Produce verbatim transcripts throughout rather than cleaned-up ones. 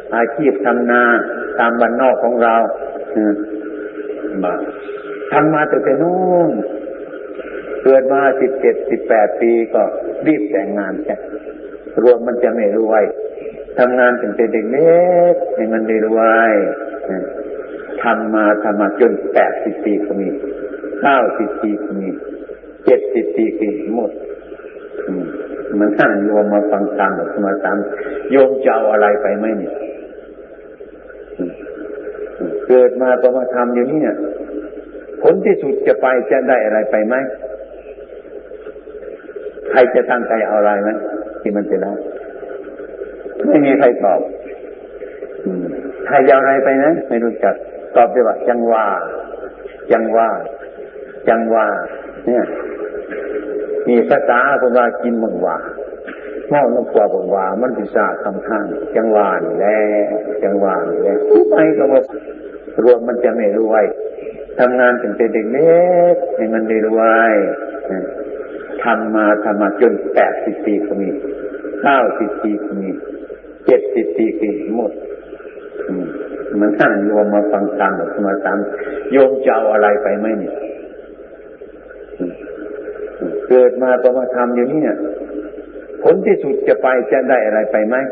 อาชีพทำนาตามบ้านนอกของเรามาทำมาตั้งแต่นู้นเกิดมาสิบเจ็ดสิบแปดปีก็รีบแต่งงานใช่รวมมันจะไม่รวยทำงานตั้งแต่เด็กเล็กให้มันไม่รวยทำมาทำมาจนแปดสิบปีก็มีเก้าสิบปีก็มีเจ็ดสิบปีก็หมดมันท่านโยมมาฟังตามแบบมาตามโยมจะเอาอะไรไปไหมเนี่ยเกิดมาก็มาทำอยู่นี่เนี่ยผลที่สุดจะไปจะได้อะไรไปไหมใครจะตั้งใจเอาอะไรไหมที่มันจะได้ไม่มีใครตอบใครจะเอาอะไรไปนะไม่รู้จักตอบได้ว่าจังว่าจังว่าจังว่าเนี่ยมีภาษาคนว่ากินมึงว่าเมาน้ำกว่าผมว่ามันพิซซ่าคำข้างจังหวานแล้วจังหวานแล้วไปก็ว่ารวมมันจะไม่รวยทำงานตั้งแต่เด็กเล็กให้มันไม่รวยทำมาทำมาจนแปดสิบปีก็มีเก้าสิบปีก็มีเจ็ดสิบปีก็หมดมันท่านโยมมาฟังตามแบบมาตามโยมจะเอาอะไรไปไหมเนี่ยเกิดมาก็มาทำอยู่นี่เนี่ยผลที่สุดจะไปจะได้อะไรไปไหม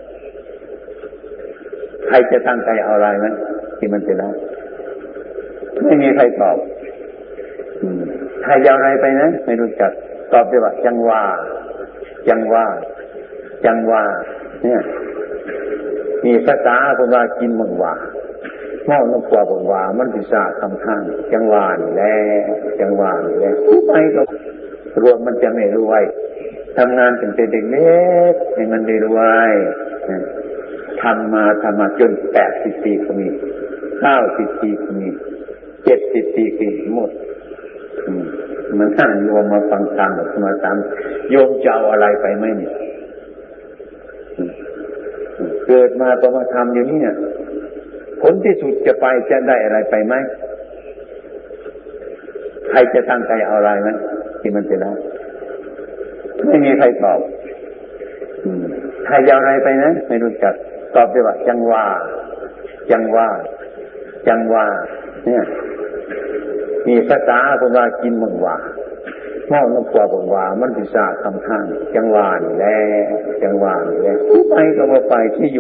ใครจะตั้งใจเอาอะไรไหมที่มันจะได้ไม่มีใครตอบใครจะเอาอะไรไปนะไม่รู้จักตอบได้ว่าจังว่าจังว่าจังว่าเนี่ยมีภาษาคนว่ากินมึงว่าเมาน้ำกว่าผมว่ามันพิซซ่าคำข้างจังหวานแล้วจังหวานแล้วไปก็รวมมันจะไม่รวยทำงานตั้งแต่เด็กเล็กให้มันไม่รวยทำมาทำมาจนแปดสิบปีก็มีเก้าสิบปีก็มีเจ็ดสิบปีก็หมดมันท่านโยมมาฟังตามแบบมาตามโยมจะเอาอะไรไปไหมเนี่ยเกิดมาก็มาทำอยู่นี่เนี่ยผลที่สุดจะไปจะได้อะไรไปไหมใครจะตั้งใจเอาอะไรไหมที่มันจะได้ไม่มีใครตอบใครจะเอาอะไรไปนะไม่รู้จักตอบได้ว่าจังว่าจังว่าจังว่าเนี่ยมีภาษาคนว่ากินมึงว่าเมาน้ำกว่าผมว่ามันพิซซ่าคำข้างจังหวานแล้วจังหวานแล้วไปก็มาไปที่